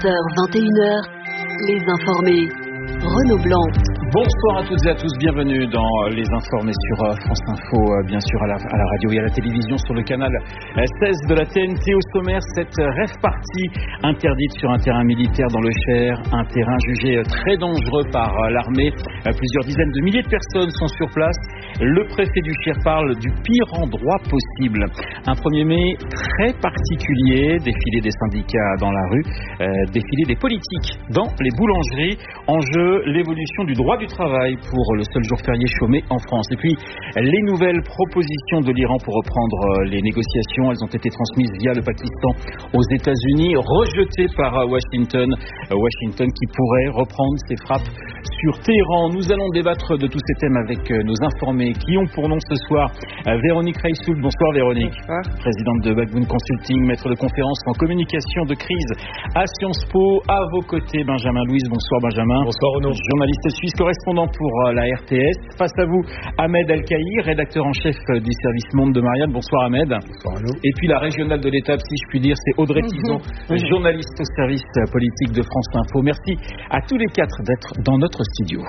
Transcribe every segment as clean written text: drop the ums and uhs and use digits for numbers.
21h, les informés. Renaud Blanc. Bonsoir à toutes et à tous, bienvenue dans Les Informés sur France Info, bien sûr à la radio et à la télévision sur le canal 16 de la TNT. Au sommaire, cette rave party interdite sur un terrain militaire dans le Cher, un terrain jugé très dangereux par l'armée. Plusieurs dizaines de milliers de personnes sont sur place. Le préfet du Cher parle du pire endroit possible. Un 1er mai très particulier, défilé des syndicats dans la rue, défilé des politiques dans les boulangeries. En jeu, l'évolution du droit du travail pour le seul jour férié chômé en France. Et puis, les nouvelles propositions de l'Iran pour reprendre les négociations, elles ont été transmises via le Pakistan aux États-Unis, rejetées par Washington. Washington qui pourrait reprendre ses frappes sur Téhéran. Nous allons débattre de tous ces thèmes avec nos informés qui ont pour nom ce soir Véronique Reissoul. Bonsoir Véronique. Bonsoir. Présidente de Backbone Consulting, maître de conférence en communication de crise à Sciences Po. À vos côtés, Benjamin Louise. Bonsoir Benjamin. Bonsoir Renaud. Journaliste suisse, correspondant pour la RTS. Face à vous, Ahmed Al-Kaï, rédacteur en chef du service Monde de Marianne. Bonsoir Ahmed. Bonsoir Renaud. Et puis la régionale de l'État, si je puis dire, c'est Audrey Tison, journaliste au service politique de France Info. Merci à tous les quatre d'être dans notre studio.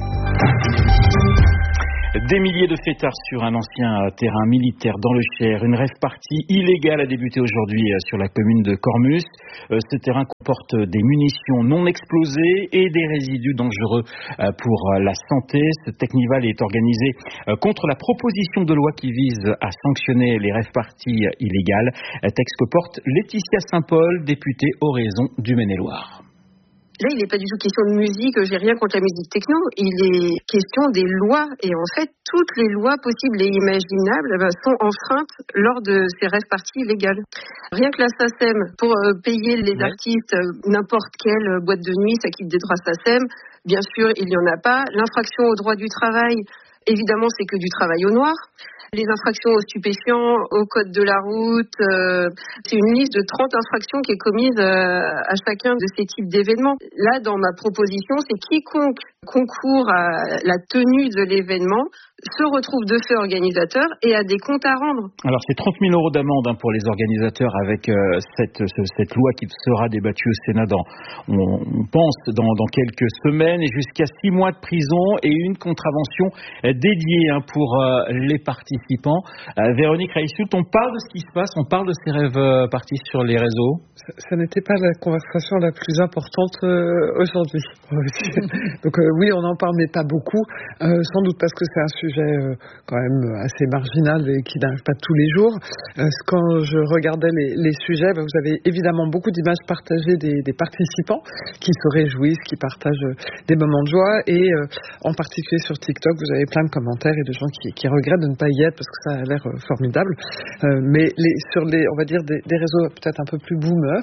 Des milliers de fêtards sur un ancien terrain militaire dans le Cher. Une rave party illégale a débuté aujourd'hui sur la commune de Cormus. Ce terrain comporte des munitions non explosées et des résidus dangereux pour la santé. Ce Technival est organisé contre la proposition de loi qui vise à sanctionner les rave parties illégales. Texte que porte Laetitia Saint-Paul, députée Oraison du Maine-et-Loire. Là, il n'est pas du tout question de musique, j'ai rien contre la musique techno, il est question des lois. Et en fait, toutes les lois possibles et imaginables sont enfreintes lors de ces rave parties illégales. Rien que la SACEM, pour payer les artistes, n'importe quelle boîte de nuit, ça quitte des droits SACEM. Bien sûr, il n'y en a pas. L'infraction au droit du travail, évidemment, c'est que du travail au noir. Les infractions aux stupéfiants, au code de la route, c'est une liste de 30 infractions qui est commise à chacun de ces types d'événements. Là, dans ma proposition, c'est quiconque concourt à la tenue de l'événement se retrouve de fait organisateur et a des comptes à rendre. Alors c'est 30 000 € d'amende pour les organisateurs avec cette loi qui sera débattue au Sénat on pense dans quelques semaines, et jusqu'à 6 mois de prison et une contravention dédiée pour les participants. Véronique Reissoul, on parle de ce qui se passe, on parle de ces rêves partis sur les réseaux. Ça n'était pas la conversation la plus importante aujourd'hui. Donc oui, on en parle, mais pas beaucoup. Sans doute parce que c'est un sujet quand même assez marginal et qui n'arrive pas tous les jours. Quand je regardais les sujets, vous avez évidemment beaucoup d'images partagées des participants qui se réjouissent, qui partagent des moments de joie, et en particulier sur TikTok, vous avez plein de commentaires et de gens qui regrettent de ne pas y être parce que ça a l'air formidable. Mais sur on va dire des réseaux peut-être un peu plus boomers,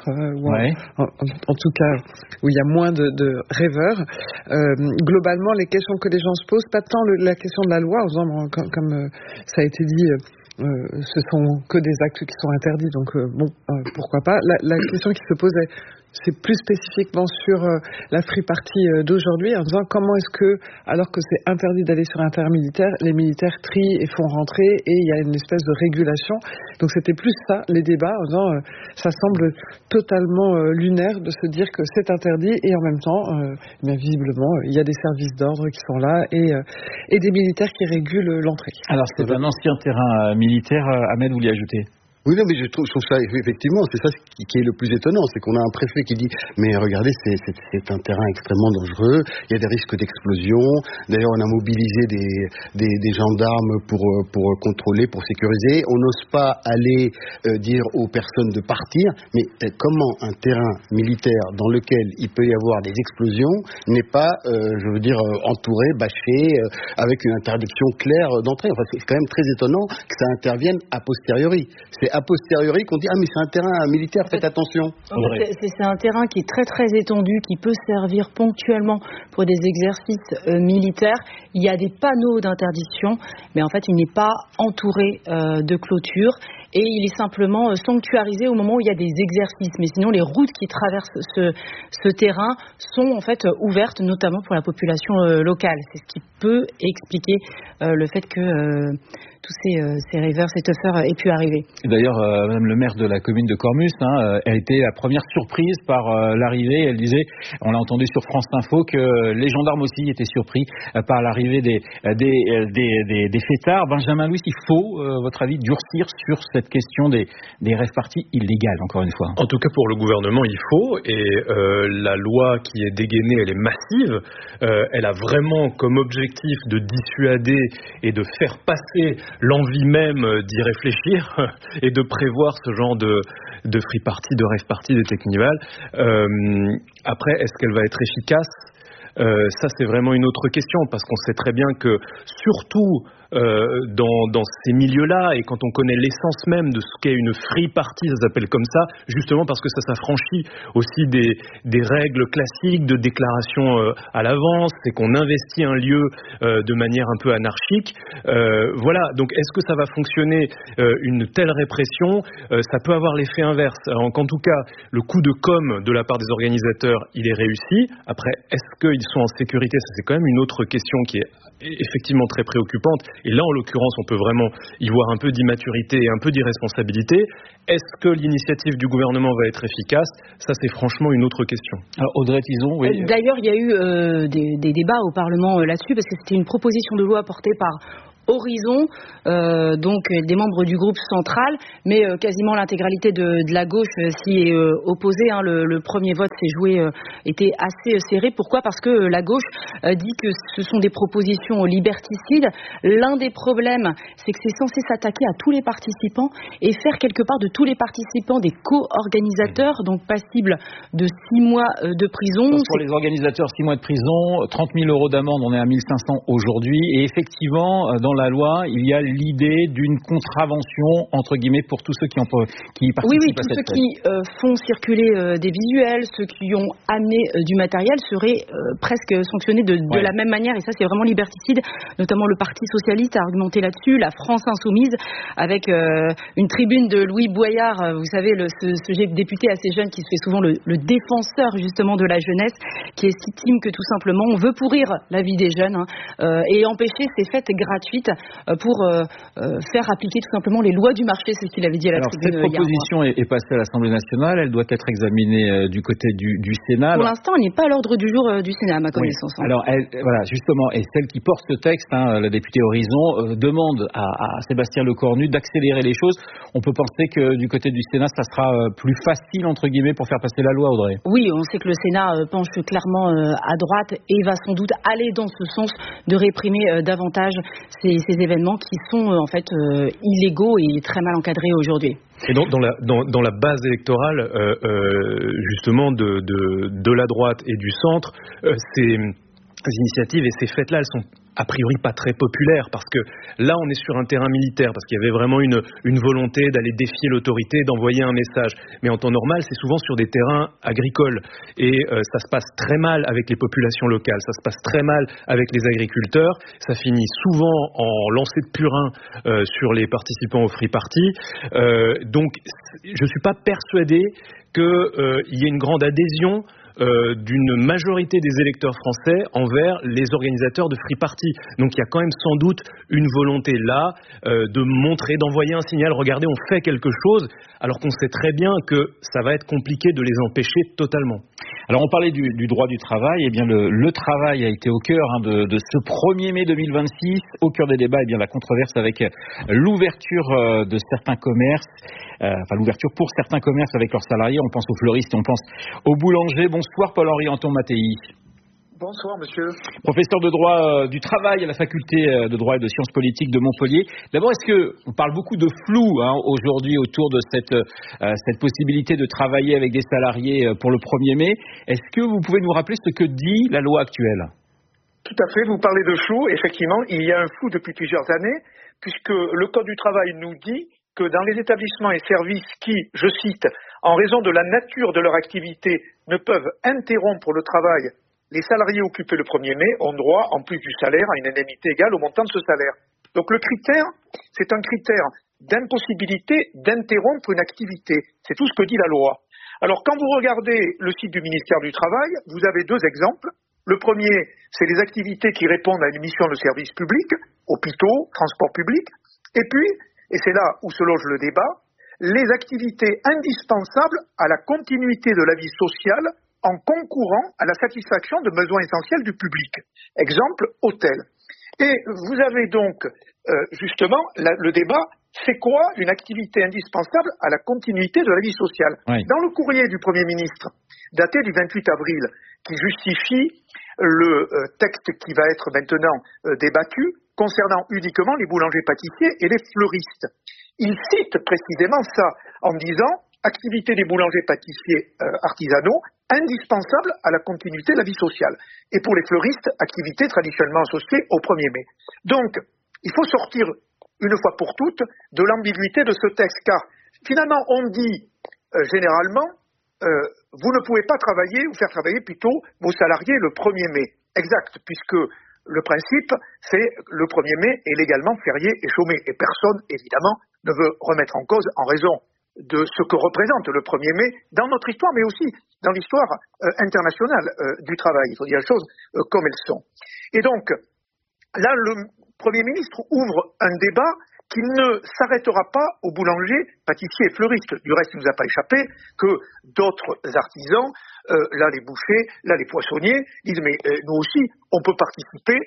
en tout cas où il y a moins de rêveurs, globalement les questions que les gens se posent, pas tant la question de la loi, comme ça a été dit, ce sont que des actes qui sont interdits, donc pourquoi pas. La question qui se pose c'est plus spécifiquement sur la free party d'aujourd'hui, en disant comment est-ce que, alors que c'est interdit d'aller sur un terrain militaire, les militaires trient et font rentrer, et il y a une espèce de régulation. Donc c'était plus ça, les débats, en disant ça semble totalement lunaire de se dire que c'est interdit, et en même temps, bien visiblement, il y a des services d'ordre qui sont là, et des militaires qui régulent l'entrée. Alors c'est un ancien terrain militaire, Ahmed, vous voulez ajouter ? Oui, non, mais je trouve ça, effectivement, c'est ça qui est le plus étonnant, c'est qu'on a un préfet qui dit, mais regardez, c'est un terrain extrêmement dangereux, il y a des risques d'explosion. D'ailleurs, on a mobilisé des gendarmes pour contrôler, pour sécuriser. On n'ose pas aller dire aux personnes de partir, mais comment un terrain militaire dans lequel il peut y avoir des explosions n'est pas, entouré, bâché, avec une interdiction claire d'entrée. Enfin, c'est quand même très étonnant que ça intervienne a posteriori. C'est a posteriori qu'on dit « Ah, mais c'est un terrain militaire, faites attention ». C'est un terrain qui est très très étendu, qui peut servir ponctuellement pour des exercices militaires. Il y a des panneaux d'interdiction, mais en fait, il n'est pas entouré de clôture. Et il est simplement sanctuarisé au moment où il y a des exercices. Mais sinon, les routes qui traversent ce terrain sont en fait ouvertes, notamment pour la population locale. C'est ce qui peut expliquer le fait que tous ces rêveurs, ces tuffeurs aient pu arriver. D'ailleurs, Madame le maire de la commune de Cormus, elle a été la première surprise par l'arrivée. Elle disait, on l'a entendu sur France Info, que les gendarmes aussi étaient surpris par l'arrivée des fêtards. Benjamin Louis, il faut, votre avis, durcir sur cette question des rave-parties illégales, encore une fois. En tout cas, pour le gouvernement, il faut. Et la loi qui est dégainée, elle est massive. Elle a vraiment comme objectif de dissuader et de faire passer l'envie même d'y réfléchir et de prévoir ce genre de free party, de rave party, de technival. Après, est-ce qu'elle va être efficace ? Ça, c'est vraiment une autre question, parce qu'on sait très bien que, surtout dans ces milieux-là, et quand on connaît l'essence même de ce qu'est une free party, ça s'appelle comme ça, justement parce que ça s'affranchit aussi des règles classiques de déclaration à l'avance, c'est qu'on investit un lieu de manière un peu anarchique. Voilà, donc est-ce que ça va fonctionner, une telle répression ? Ça peut avoir l'effet inverse. Alors qu'en tout cas, le coup de com' de la part des organisateurs, il est réussi. Après, est-ce qu'ils sont en sécurité ? Ça, c'est quand même une autre question qui est effectivement très préoccupante. Et là, en l'occurrence, on peut vraiment y voir un peu d'immaturité et un peu d'irresponsabilité. Est-ce que l'initiative du gouvernement va être efficace ? Ça, c'est franchement une autre question. Alors, Audrey Tison, oui. D'ailleurs, il y a eu des débats au Parlement là-dessus, parce que c'était une proposition de loi portée par Horizon, donc des membres du groupe central, mais quasiment l'intégralité de la gauche s'y est opposée. Le premier vote s'est joué, était assez serré. Pourquoi ? Parce que la gauche dit que ce sont des propositions liberticides. L'un des problèmes, c'est que c'est censé s'attaquer à tous les participants et faire quelque part de tous les participants des co-organisateurs, donc passibles de 6 mois de prison. Pour les organisateurs, 6 mois de prison, 30 000 € d'amende, on est à 1 500 aujourd'hui. Et effectivement, dans la loi, il y a l'idée d'une contravention, entre guillemets, pour tous ceux qui participent oui, à cette fête. Tous ceux qui font circuler des visuels, ceux qui ont amené du matériel seraient presque sanctionnés de la même manière, et ça c'est vraiment liberticide. Notamment le Parti Socialiste a argumenté là-dessus, la France Insoumise, avec une tribune de Louis Boyard, vous savez, ce député assez jeune qui se fait souvent le défenseur justement de la jeunesse, qui estime que tout simplement on veut pourrir la vie des jeunes et empêcher ces fêtes gratuites pour faire appliquer tout simplement les lois du marché, c'est ce qu'il avait dit à la tribune. Cette proposition est passée à l'Assemblée nationale, elle doit être examinée du côté du Sénat. Pour l'instant, elle n'est pas à l'ordre du jour du Sénat, à ma connaissance. Oui. Alors, voilà, justement, et celle qui porte ce texte, la députée Horizon, demande à Sébastien Lecornu d'accélérer les choses. On peut penser que du côté du Sénat, ça sera plus facile, entre guillemets, pour faire passer la loi, Audrey. Oui, on sait que le Sénat penche clairement à droite et va sans doute aller dans ce sens de réprimer davantage ces événements qui sont en fait illégaux et très mal encadrés aujourd'hui. Et donc dans la base électorale justement de la droite et du centre, ces initiatives et ces fêtes-là, elles sont a priori pas très populaire, parce que là on est sur un terrain militaire, parce qu'il y avait vraiment une volonté d'aller défier l'autorité, d'envoyer un message. Mais en temps normal, c'est souvent sur des terrains agricoles, et ça se passe très mal avec les populations locales, ça se passe très mal avec les agriculteurs, ça finit souvent en lancer de purin sur les participants au free party. Donc je suis pas persuadé qu'il y ait une grande adhésion d'une majorité des électeurs français envers les organisateurs de free party. Donc il y a quand même sans doute une volonté là de montrer, d'envoyer un signal, regardez, on fait quelque chose, alors qu'on sait très bien que ça va être compliqué de les empêcher totalement. Alors on parlait du droit du travail, et bien le travail a été au cœur de ce 1er mai 2026, au cœur des débats, et bien la controverse avec l'ouverture de certains commerces, l'ouverture pour certains commerces avec leurs salariés. On pense aux fleuristes, on pense aux boulangers. Bonsoir Paul-Henri Anton-Mattei. Bonsoir monsieur. Professeur de droit du travail à la faculté de droit et de sciences politiques de Montpellier. D'abord, on parle beaucoup de flou aujourd'hui autour de cette possibilité de travailler avec des salariés pour le 1er mai. Est-ce que vous pouvez nous rappeler ce que dit la loi actuelle ? Tout à fait, vous parlez de flou. Effectivement, il y a un flou depuis plusieurs années, puisque le Code du travail nous dit que dans les établissements et services qui, je cite, en raison de la nature de leur activité, ne peuvent interrompre le travail, les salariés occupés le 1er mai ont droit, en plus du salaire, à une indemnité égale au montant de ce salaire. Donc le critère, c'est un critère d'impossibilité d'interrompre une activité. C'est tout ce que dit la loi. Alors quand vous regardez le site du ministère du Travail, vous avez deux exemples. Le premier, c'est les activités qui répondent à une mission de service public, hôpitaux, transport public. Et puis, et c'est là où se loge le débat, les activités indispensables à la continuité de la vie sociale en concourant à la satisfaction de besoins essentiels du public. Exemple, hôtel. Et vous avez donc justement le débat, c'est quoi une activité indispensable à la continuité de la vie sociale? Oui. Dans le courrier du Premier ministre, daté du 28 avril, qui justifie le texte qui va être maintenant débattu, concernant uniquement les boulangers-pâtissiers et les fleuristes, il cite précisément ça en disant « activité des boulangers-pâtissiers artisanaux indispensable à la continuité de la vie sociale ». Et pour les fleuristes, activité traditionnellement associée au 1er mai. Donc, il faut sortir une fois pour toutes de l'ambiguïté de ce texte, car finalement on dit généralement vous ne pouvez pas travailler ou faire travailler plutôt vos salariés le 1er mai. Exact, puisque le principe c'est le 1er mai est légalement férié et chômé, et personne évidemment ne veut remettre en cause en raison de ce que représente le 1er mai dans notre histoire, mais aussi dans l'histoire internationale du travail. Il faut dire les choses comme elles sont. Et donc, là, le Premier ministre ouvre un débat qui ne s'arrêtera pas aux boulangers, pâtissiers et fleuristes. Du reste, il ne nous a pas échappé que d'autres artisans, là les bouchers, là les poissonniers, disent mais nous aussi, on peut participer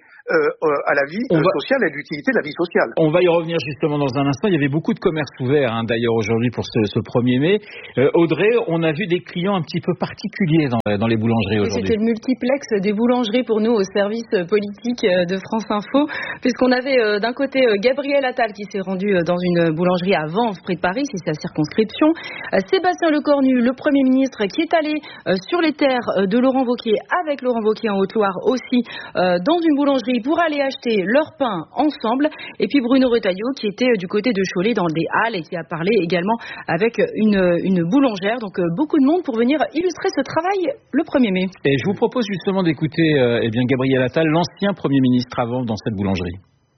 à la vie sociale et à l'utilité de la vie sociale. On va y revenir justement dans un instant. Il y avait beaucoup de commerces ouverts d'ailleurs aujourd'hui pour ce 1er mai. Audrey, on a vu des clients un petit peu particuliers dans les boulangeries aujourd'hui. C'était le multiplex des boulangeries pour nous au service politique de France Info, puisqu'on avait d'un côté Gabriel Attal qui s'est rendu dans une boulangerie à Vence, près de Paris, c'est sa circonscription. Sébastien Lecornu, le Premier ministre, qui est allé sur les terres de Laurent Wauquiez, avec Laurent Wauquiez en Haute-Loire aussi, dans une boulangerie pour aller acheter leur pain ensemble. Et puis Bruno Retailleau qui était du côté de Cholet dans des halles et qui a parlé également avec une boulangère. Donc beaucoup de monde pour venir illustrer ce travail le 1er mai. Et je vous propose justement d'écouter Gabriel Attal, l'ancien Premier ministre avant dans cette boulangerie.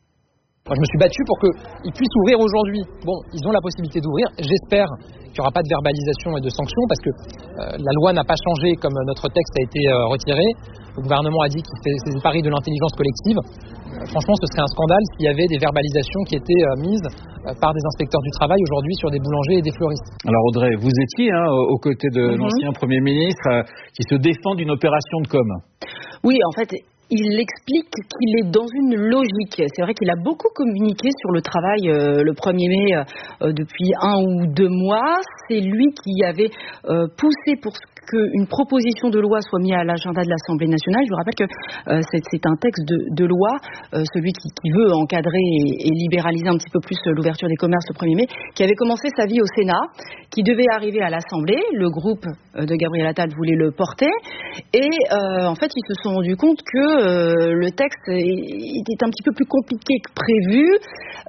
Moi, je me suis battu pour qu'ils puissent ouvrir aujourd'hui. Bon, ils ont la possibilité d'ouvrir. J'espère qu'il n'y aura pas de verbalisation et de sanctions parce que la loi n'a pas changé comme notre texte a été retiré. Le gouvernement a dit qu'il faisait le pari de l'intelligence collective. Franchement, ce serait un scandale s'il y avait des verbalisations qui étaient mises par des inspecteurs du travail aujourd'hui sur des boulangers et des fleuristes. Alors Audrey, vous étiez aux côtés de l'ancien Premier ministre qui se défend d'une opération de com. Oui, en fait, il explique qu'il est dans une logique. C'est vrai qu'il a beaucoup communiqué sur le travail le 1er mai depuis 1 ou 2 mois. C'est lui qui avait poussé pour qu'une proposition de loi soit mise à l'agenda de l'Assemblée nationale. Je vous rappelle que c'est un texte de loi, celui qui veut encadrer et libéraliser un petit peu plus l'ouverture des commerces le 1er mai, qui avait commencé sa vie au Sénat, qui devait arriver à l'Assemblée. Le groupe de Gabriel Attal voulait le porter. Et en fait, ils se sont rendus compte que le texte était un petit peu plus compliqué que prévu. Pourquoi ?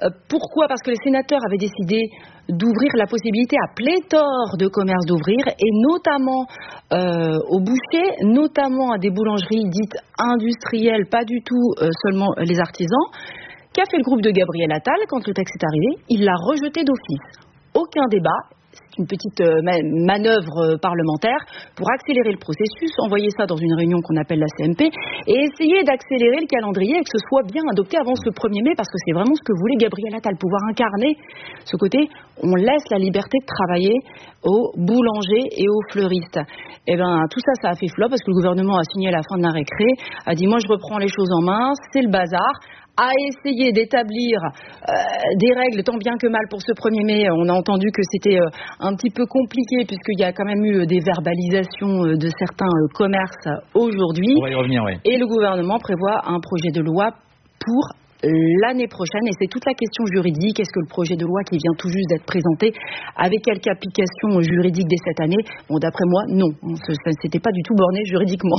Parce que les sénateurs avaient décidé d'ouvrir la possibilité à pléthore de commerces d'ouvrir, et notamment aux bouchers, notamment à des boulangeries dites industrielles, pas du tout seulement les artisans. Qu'a fait le groupe de Gabriel Attal quand le texte est arrivé ? Il l'a rejeté d'office. Aucun débat. C'est une petite manœuvre parlementaire pour accélérer le processus, envoyer ça dans une réunion qu'on appelle la CMP et essayer d'accélérer le calendrier et que ce soit bien adopté avant ce 1er mai, parce que c'est vraiment ce que voulait Gabriel Attal, pouvoir incarner ce côté, on laisse la liberté de travailler aux boulangers et aux fleuristes. Et bien tout ça, ça a fait flop parce que le gouvernement a signé à la fin de la récré, a dit moi je reprends les choses en main, c'est le bazar, a essayé d'établir des règles tant bien que mal pour ce 1er mai. On a entendu que c'était un petit peu compliqué puisqu'il y a quand même eu des verbalisations de certains commerces aujourd'hui. On va y revenir, oui. Et le gouvernement prévoit un projet de loi pour l'année prochaine, et c'est toute la question juridique. Est-ce que le projet de loi qui vient tout juste d'être présenté avait quelque application juridique dès cette année ? Bon, d'après moi, non. C'était pas du tout borné juridiquement.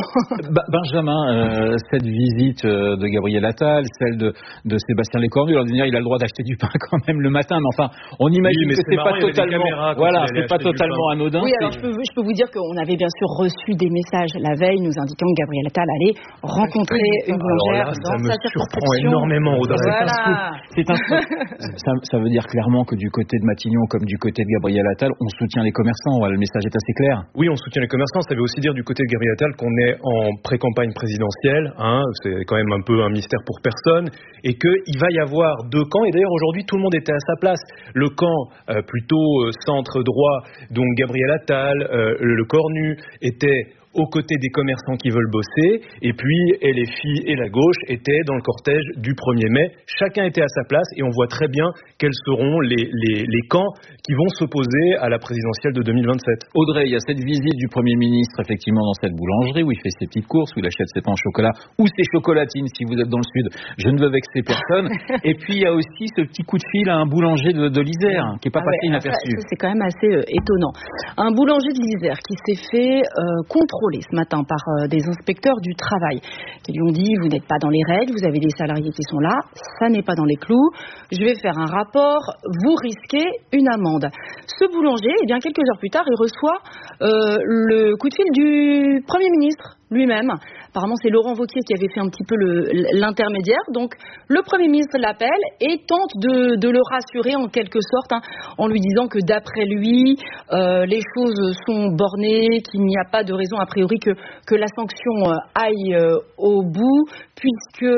Benjamin, cette visite de Gabriel Attal, celle de Sébastien Lecornu, alors il a le droit d'acheter du pain quand même le matin, mais enfin, on imagine que c'est pas totalement, c'est pas totalement anodin. Oui, alors je peux vous dire qu'on avait bien sûr reçu des messages la veille nous indiquant que Gabriel Attal allait rencontrer une boulangère dans sa circonscription. Ça me surprend énormément. Audrey. Voilà. C'est un scoop. Ça veut dire clairement que du côté de Matignon comme du côté de Gabriel Attal, on soutient les commerçants. Voilà, le message est assez clair. Oui, on soutient les commerçants. Ça veut aussi dire du côté de Gabriel Attal qu'on est en pré-campagne présidentielle. C'est quand même un peu un mystère pour personne. Et qu'il va y avoir deux camps. Et d'ailleurs, aujourd'hui, tout le monde était à sa place. Le camp plutôt centre-droit, donc Gabriel Attal, le Cornu, était aux côtés des commerçants qui veulent bosser, et puis LFI et la gauche étaient dans le cortège du 1er mai. Chacun était à sa place, et on voit très bien quels seront les camps qui vont s'opposer à la présidentielle de 2027. Audrey, il y a cette visite du Premier ministre, effectivement, dans cette boulangerie, où il fait ses petites courses, où il achète ses pains au chocolat, ou ses chocolatines, si vous êtes dans le sud, je ne veux vexer personne. Et puis, il y a aussi ce petit coup de fil à un boulanger de l'Isère, qui n'est pas passé inaperçu. C'est quand même assez étonnant. Un boulanger de l'Isère qui s'est fait contrôler ce matin par des inspecteurs du travail qui lui ont dit vous n'êtes pas dans les règles, vous avez des salariés qui sont là, ça n'est pas dans les clous, je vais faire un rapport, vous risquez une amende. Ce boulanger, quelques heures plus tard, il reçoit le coup de fil du Premier ministre lui-même. Apparemment, c'est Laurent Wauquiez qui avait fait un petit peu l'intermédiaire. Donc, le Premier ministre l'appelle et tente de le rassurer en quelque sorte, en lui disant que d'après lui, les choses sont bornées, qu'il n'y a pas de raison a priori que la sanction aille au bout, puisque...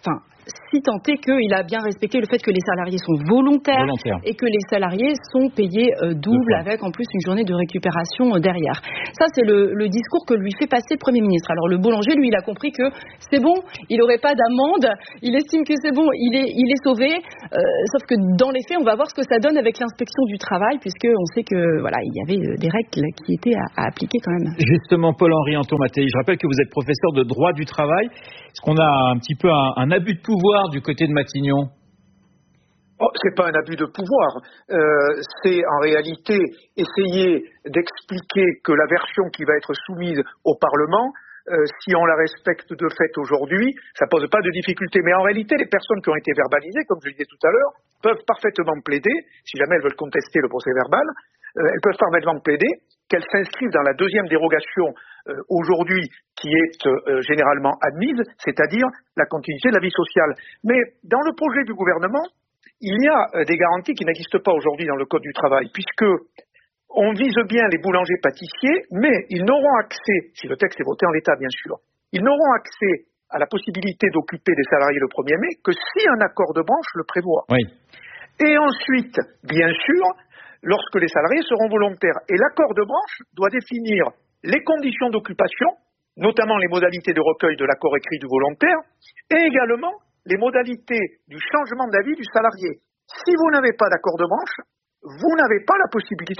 si tant est qu'il a bien respecté le fait que les salariés sont volontaires. Et que les salariés sont payés double avec en plus une journée de récupération derrière. Ça, c'est le discours que lui fait passer le Premier ministre. Alors le boulanger, lui, il a compris que c'est bon, il n'aurait pas d'amende, il estime que c'est bon, il est sauvé, sauf que dans les faits, on va voir ce que ça donne avec l'inspection du travail, puisqu'on sait que il y avait des règles qui étaient à appliquer quand même. Justement, Paul-Henri Anton-Mattei, je rappelle que vous êtes professeur de droit du travail. Est-ce qu'on a un petit peu un abus de pouvoir du côté de Matignon? C'est pas un abus de pouvoir, c'est en réalité essayer d'expliquer que la version qui va être soumise au Parlement, si on la respecte de fait aujourd'hui, ça pose pas de difficulté. Mais en réalité, les personnes qui ont été verbalisées, comme je le disais tout à l'heure, peuvent parfaitement plaider, si jamais elles veulent contester le procès verbal, elles peuvent parfaitement plaider qu'elles s'inscrivent dans la deuxième dérogation aujourd'hui qui est généralement admise, c'est-à-dire la continuité de la vie sociale. Mais dans le projet du gouvernement, il y a des garanties qui n'existent pas aujourd'hui dans le Code du travail, puisque on vise bien les boulangers pâtissiers, mais ils n'auront accès, si le texte est voté en l'état bien sûr, ils n'auront accès à la possibilité d'occuper des salariés le 1er mai que si un accord de branche le prévoit. Oui. Et ensuite, bien sûr, lorsque les salariés seront volontaires. Et l'accord de branche doit définir les conditions d'occupation, notamment les modalités de recueil de l'accord écrit du volontaire, et également les modalités du changement d'avis du salarié. Si vous n'avez pas d'accord de branche, vous n'aurez pas la possibilité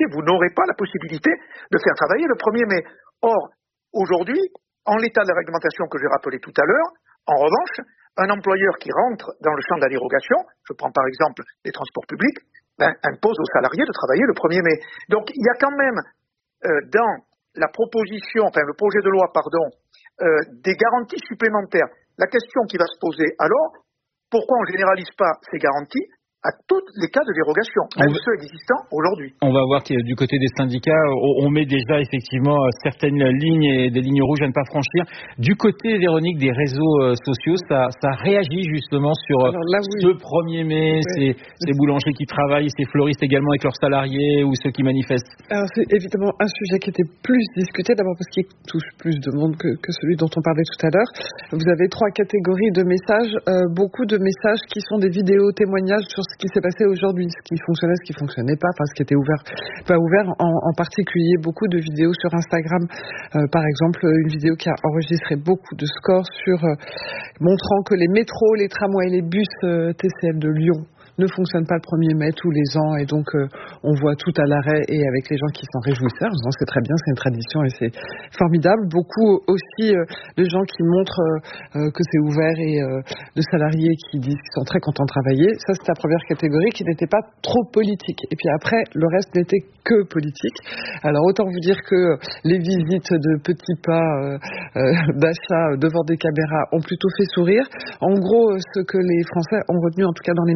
de faire travailler le 1er mai. Or, aujourd'hui, en l'état de la réglementation que j'ai rappelé tout à l'heure, en revanche, un employeur qui rentre dans le champ de la dérogation, je prends par exemple les transports publics, impose aux salariés de travailler le 1er mai. Donc, il y a quand même dans le projet de loi, des garanties supplémentaires. La question qui va se poser alors, pourquoi on ne généralise pas ces garanties à tous les cas de dérogation, même ceux existants aujourd'hui. On va voir que du côté des syndicats, on met déjà effectivement certaines lignes et des lignes rouges à ne pas franchir. Du côté, Véronique, des réseaux sociaux, ça réagit justement sur ce 1er mai, ces boulangers qui travaillent, ces fleuristes également avec leurs salariés ou ceux qui manifestent. Alors c'est évidemment un sujet qui était plus discuté, d'abord parce qu'il touche plus de monde que celui dont on parlait tout à l'heure. Vous avez 3 catégories de messages, beaucoup de messages qui sont des vidéos témoignages sur ce qui s'est passé aujourd'hui, ce qui fonctionnait, ce qui fonctionnait pas, ce qui était pas ouvert, en particulier beaucoup de vidéos sur Instagram, par exemple une vidéo qui a enregistré beaucoup de scores montrant que les métros, les tramways, les bus TCL de Lyon ne fonctionne pas le 1er mai tous les ans et donc on voit tout à l'arrêt et avec les gens qui s'en réjouissaient en disant c'est très bien, c'est une tradition et c'est formidable. Beaucoup aussi de gens qui montrent que c'est ouvert et de salariés qui disent qu'ils sont très contents de travailler. Ça, c'est la première catégorie qui n'était pas trop politique. Et puis après, le reste n'était que politique. Alors autant vous dire que les visites de petits pas d'achat devant des caméras ont plutôt fait sourire. En gros, ce que les Français ont retenu, en tout cas dans les messages, on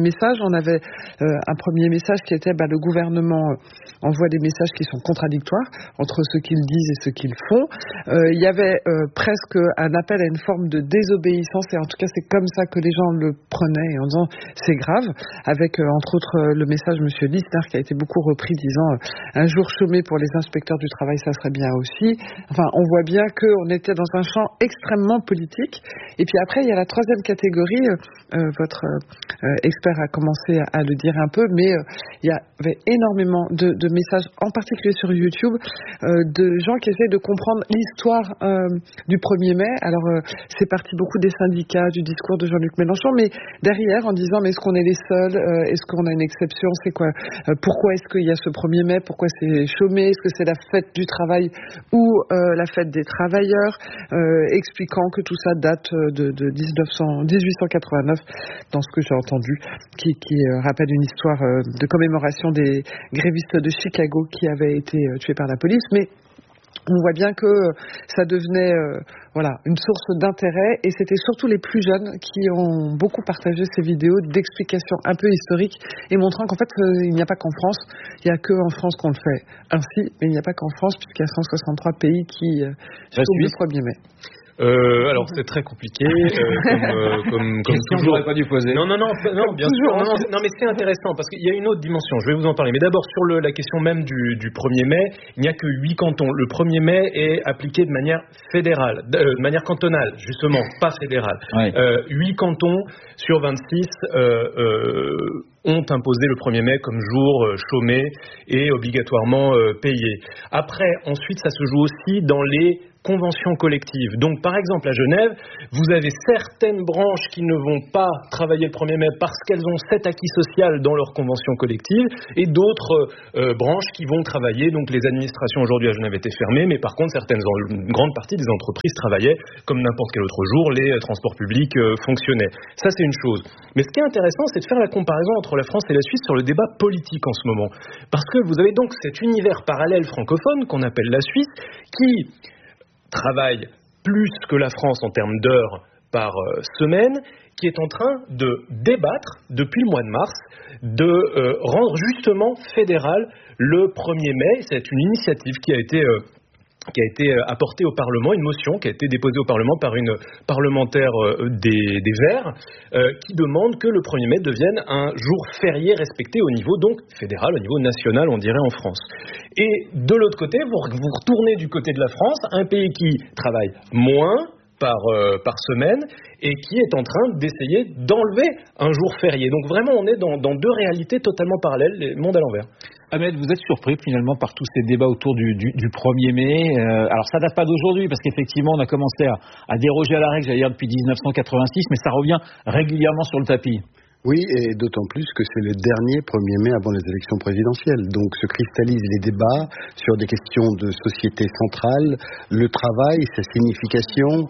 on avait un premier message qui était le gouvernement envoie des messages qui sont contradictoires entre ce qu'ils disent et ce qu'ils font. Il y avait presque un appel à une forme de désobéissance, et en tout cas c'est comme ça que les gens le prenaient, en disant c'est grave, avec entre autres le message M. Lissner qui a été beaucoup repris, disant un jour chômé pour les inspecteurs du travail, ça serait bien aussi. Enfin, on voit bien qu'on était dans un champ extrêmement politique. Et puis après, il y a la troisième catégorie, votre expert a commencé à le dire un peu, mais il y avait énormément de messages, en particulier sur YouTube, de gens qui essaient de comprendre l'histoire du 1er mai. Alors, c'est parti beaucoup des syndicats, du discours de Jean-Luc Mélenchon, mais derrière, en disant, mais est-ce qu'on est les seuls? Est-ce qu'on a une exception? C'est quoi? Pourquoi est-ce qu'il y a ce 1er mai? Pourquoi c'est chômé? Est-ce que c'est la fête du travail ou la fête des travailleurs? Expliquant que tout ça date de 1889, dans ce que j'ai entendu, qui rappelle une histoire de commémoration des grévistes de Chicago qui avaient été tués par la police. Mais on voit bien que ça devenait une source d'intérêt, et c'était surtout les plus jeunes qui ont beaucoup partagé ces vidéos d'explications un peu historiques et montrant qu'en fait il n'y a pas qu'en France, il n'y a qu'en France qu'on le fait ainsi, mais il n'y a pas qu'en France puisqu'il y a 163 pays qui sont le 1er mai. Alors c'est très compliqué, comme toujours. J'aurais pas dû poser. Non, bien sûr. Non, mais c'est intéressant parce qu'il y a une autre dimension. Je vais vous en parler. Mais d'abord sur la question même du 1er mai, il n'y a que 8 cantons. Le 1er mai est appliqué de manière fédérale, de manière cantonale, justement, pas fédérale. Ouais. 8 cantons sur 26 ont imposé le 1er mai comme jour chômé et obligatoirement payé. Après, ensuite, ça se joue aussi dans les conventions collectives. Donc, par exemple, à Genève, vous avez certaines branches qui ne vont pas travailler le 1er mai parce qu'elles ont cet acquis social dans leur convention collective, et d'autres branches qui vont travailler. Donc, les administrations aujourd'hui à Genève étaient fermées, mais par contre, une grande partie des entreprises travaillaient comme n'importe quel autre jour, les transports publics fonctionnaient. Ça, c'est une chose. Mais ce qui est intéressant, c'est de faire la comparaison entre la France et la Suisse sur le débat politique en ce moment. Parce que vous avez donc cet univers parallèle francophone qu'on appelle la Suisse, qui travaille plus que la France en termes d'heures par semaine, qui est en train de débattre depuis le mois de mars de rendre justement fédéral le 1er mai. C'est une initiative qui a été apportée au Parlement, une motion qui a été déposée au Parlement par une parlementaire des Verts, qui demande que le 1er mai devienne un jour férié respecté au niveau donc fédéral, au niveau national, on dirait en France. Et de l'autre côté, vous retournez du côté de la France, un pays qui travaille moins par semaine et qui est en train d'essayer d'enlever un jour férié. Donc vraiment, on est dans deux réalités totalement parallèles, les mondes à l'envers. Ahmed, vous êtes surpris finalement par tous ces débats autour du 1er mai. Alors ça date pas d'aujourd'hui, parce qu'effectivement on a commencé à déroger à la règle, j'allais dire depuis 1986, mais ça revient régulièrement sur le tapis. Oui, et d'autant plus que c'est le dernier 1er mai avant les élections présidentielles. Donc se cristallisent les débats sur des questions de société centrale, le travail, sa signification,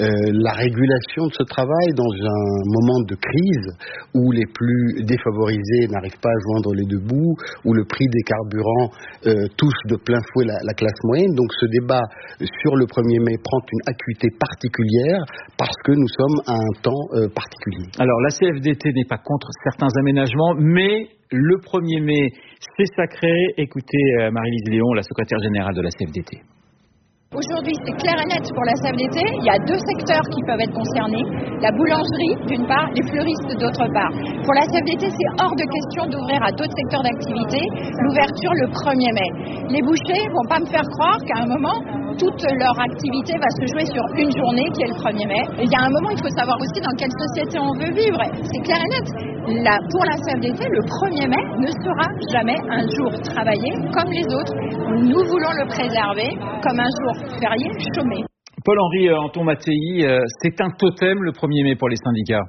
la régulation de ce travail dans un moment de crise où les plus défavorisés n'arrivent pas à joindre les deux bouts, où le prix des carburants touche de plein fouet la classe moyenne. Donc ce débat sur le 1er mai prend une acuité particulière parce que nous sommes à un temps particulier. Alors la CFDT n'est pas contre certains aménagements, mais le 1er mai, c'est sacré. Écoutez Marie-Lise Léon, la secrétaire générale de la CFDT. Aujourd'hui, c'est clair et net pour la CFDT. Il y a 2 secteurs qui peuvent être concernés. La boulangerie, d'une part, les fleuristes, d'autre part. Pour la CFDT, c'est hors de question d'ouvrir à d'autres secteurs d'activité l'ouverture le 1er mai. Les bouchers ne vont pas me faire croire qu'à un moment, toute leur activité va se jouer sur une journée qui est le 1er mai. Et il y a un moment, il faut savoir aussi dans quelle société on veut vivre. C'est clair et net. Pour la CFDT, le 1er mai ne sera jamais un jour travaillé comme les autres. Nous voulons le préserver comme un jour férié chômé. Paul-Henri Anton-Mattei, c'est un totem le 1er mai pour les syndicats.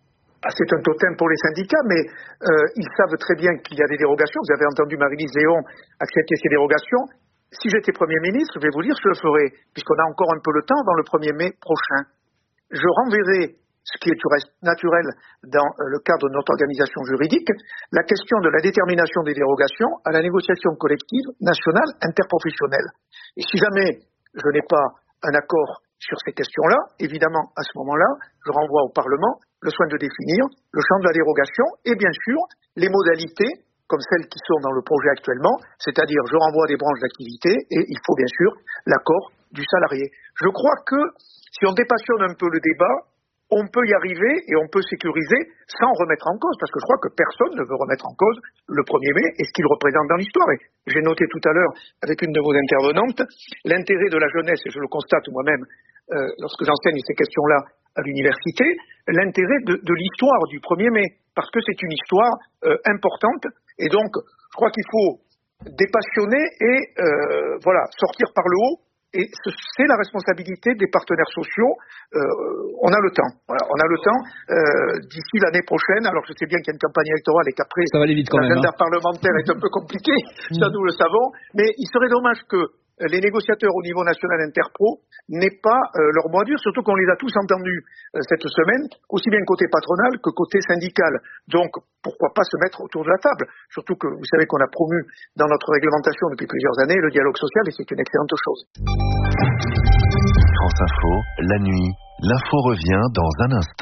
C'est un totem pour les syndicats, mais ils savent très bien qu'il y a des dérogations. Vous avez entendu Marie-Lise Léon accepter ces dérogations. Si j'étais Premier ministre, je vais vous dire, je le ferai, puisqu'on a encore un peu le temps avant le 1er mai prochain. Je renverrai, ce qui est du reste naturel dans le cadre de notre organisation juridique, la question de la détermination des dérogations à la négociation collective nationale interprofessionnelle. Et si jamais je n'ai pas un accord sur ces questions-là, évidemment, à ce moment-là, je renvoie au Parlement le soin de définir le champ de la dérogation et bien sûr les modalités comme celles qui sont dans le projet actuellement, c'est-à-dire je renvoie des branches d'activité et il faut bien sûr l'accord du salarié. Je crois que si on dépassionne un peu le débat, on peut y arriver et on peut sécuriser sans remettre en cause, parce que je crois que personne ne veut remettre en cause le 1er mai et ce qu'il représente dans l'histoire. Et j'ai noté tout à l'heure, avec une de vos intervenantes, l'intérêt de la jeunesse, et je le constate moi-même lorsque j'enseigne ces questions-là à l'université, l'intérêt de l'histoire du 1er mai, parce que c'est une histoire importante. Et donc, je crois qu'il faut dépassionner et sortir par le haut. Et c'est la responsabilité des partenaires sociaux. On a le temps. Voilà, on a le temps d'ici l'année prochaine. Alors je sais bien qu'il y a une campagne électorale et qu'après l'agenda parlementaire est un peu compliqué, ça nous le savons. Mais il serait dommage que les négociateurs au niveau national interpro n'aient pas leur mot à dire, surtout qu'on les a tous entendus cette semaine, aussi bien côté patronal que côté syndical. Donc pourquoi pas se mettre autour de la table, surtout que vous savez qu'on a promu dans notre réglementation depuis plusieurs années le dialogue social et c'est une excellente chose. France Info, la nuit, l'info revient dans un instant.